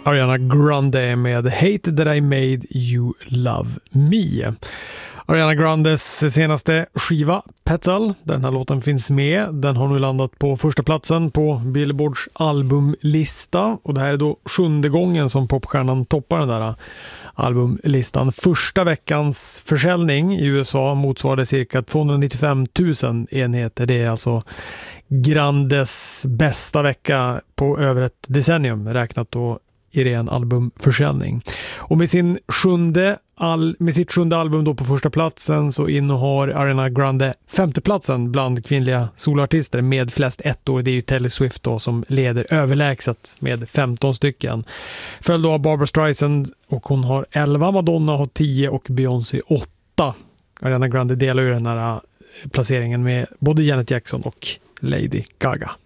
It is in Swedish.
Ariana Grande med Hate That I Made You Love Me. Ariana Grandes senaste skiva Petal, den här låten finns med. Den har nu landat på första platsen på Billboards albumlista. Och det här är då 7:e gången som popstjärnan toppar den där albumlistan. Första veckans försäljning i USA motsvarade cirka 295 000 enheter. Det är alltså Grandes bästa vecka på över ett decennium räknat då i ren albumförsäljning. Och med sitt sjunde album då på första platsen så innehar Ariana Grande femte platsen bland kvinnliga solartister med flest ettor. Det är ju Taylor Swift då som leder överlägset med 15 stycken. Följd då av Barbra Streisand och hon har 11, Madonna har 10 och Beyoncé 8. Ariana Grande delar ju den här placeringen med både Janet Jackson och Lady Gaga.